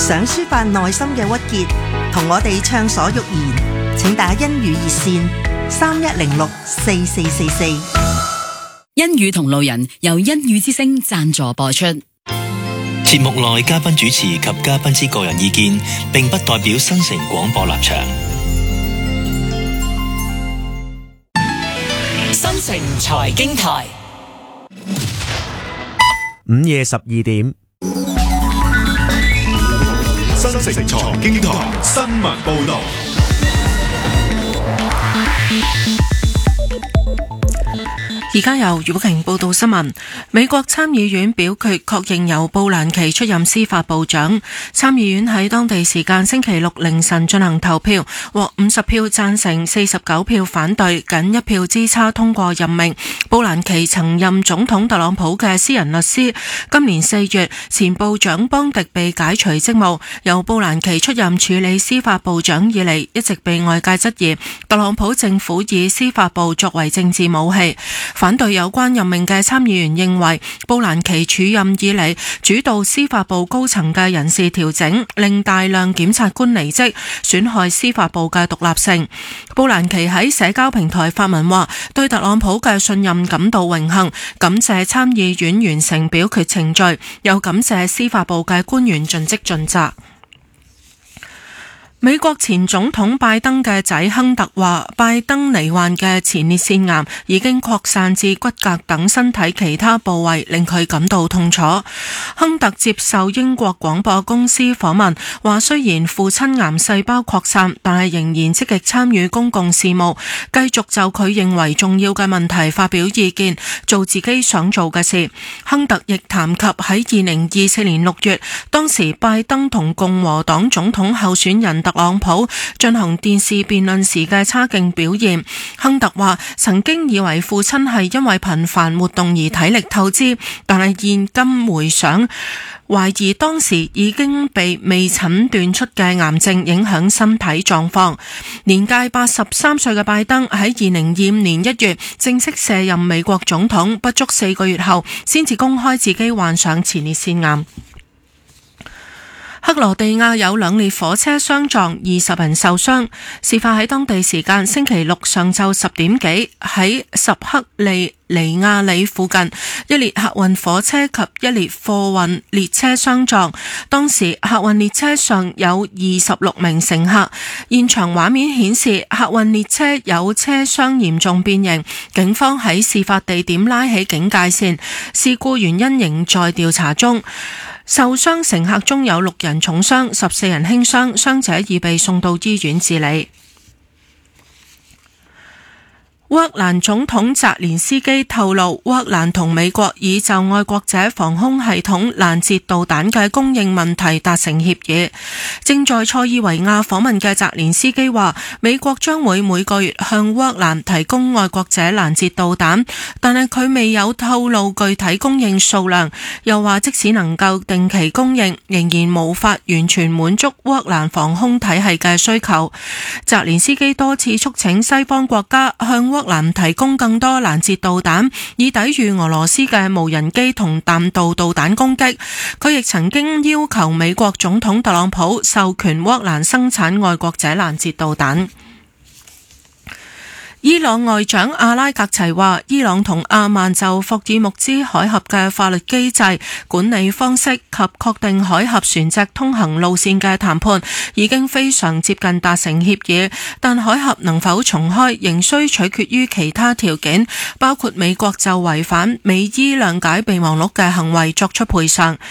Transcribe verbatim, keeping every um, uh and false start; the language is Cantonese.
想抒發內心嘅鬱結，同我哋暢所欲言，請打欣語熱線三一零六四四四四。 欣語同路人由欣語之聲贊助播出。 節目內嘉賓主持及嘉賓之個人意見，並不代表新城廣播立場。 新城財經台， 午夜十二點。 新城財經台新聞報道。 而家由余寶瓊報道新聞。美國參議院表決確認由布蘭奇出任司法部長。參議院喺當地時間星期六凌晨進行投票，獲五十票贊成、四十九票反對，僅一票之差通過任命。布蘭奇曾任總統特朗普嘅私人律師。今年四月，前部長邦迪被解除職務，由布蘭奇出任處理司法部長以嚟，一直被外界質疑特朗普政府以司法部作為政治武器。反對有關任命嘅參議員認為，布蘭奇署任以嚟主導司法部高層嘅人事調整，令大量檢察官離職，損害司法部嘅獨立性。布蘭奇喺社交平台發文話，對特朗普嘅信任感到榮幸，感謝參議院完成表決程序，又感謝司法部嘅官員盡職盡責。美國前總統拜登嘅仔亨特話，拜登罹患嘅前列腺癌已經擴散至骨骼等身體其他部位，令佢感到痛楚。亨特接受英國廣播公司訪問，話雖然父親癌細胞擴散，但係仍然積極參與公共事務，繼續就佢認為重要嘅問題發表意見，做自己想做嘅事。亨特亦談及喺二零二四年六月，當時拜登同共和黨總統候選人特朗普進行電視辯論時嘅差勁表現。亨特話曾經以為父親係因為頻繁活動而體力透支，但係現今回想，懷疑當時已經被未診斷出嘅癌症影響身體狀況。年屆八十三歲嘅拜登喺二零二五年一月正式卸任美國總統，不足四個月後先至公開自己患上前列腺癌。克羅地亞有兩列火車相撞，二十人受傷。事發喺當地時間星期六上晝十點幾，喺什克利尼亞里附近，一列客運火車及一列貨運列車相撞。當時客運列車上有二十六名乘客。現場畫面顯示客運列車有車廂嚴重變形，警方喺事發地點拉起警戒線，事故原因仍在調查中。受傷乘客中有六人重傷，十四人輕傷，傷者已被送到醫院治理。烏克蘭總統澤連斯基透露，烏克蘭同美國已就愛國者防空系統攔截導彈嘅供應問題達成協議。正在塞爾維亞訪問嘅澤連斯基話，美國將會每個月向烏克蘭提供愛國者攔截導彈，但係佢未有透露具體供應數量。又話即使能夠定期供應，仍然無法完全滿足烏克蘭防空體系嘅需求。澤連斯基多次促請西方國家向烏克蘭提供更多攔截導彈，以抵禦俄羅斯嘅無人機同彈道導彈攻擊。佢亦曾經要求美國總統特朗普授權烏克蘭生產愛國者攔截導彈。伊朗外長阿拉格齊話，伊朗同阿曼就霍爾木茲海峽嘅法律機制、管理方式及確定海峽船隻通行路線嘅談判已經非常接近達成協議，但海峽能否重開仍需取決於其他條件，包括美國就違反美伊諒解備忘錄嘅行為作出賠償。